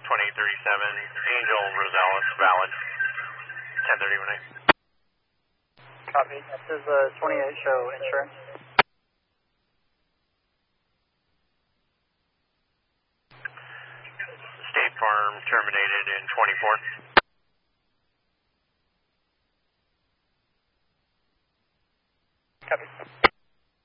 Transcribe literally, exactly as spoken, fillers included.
twenty-eight thirty-seven, Angel Rosales, valid, ten thirty-one A. Copy. This is uh, twenty-eight show insurance. State Farm terminated in twenty-four.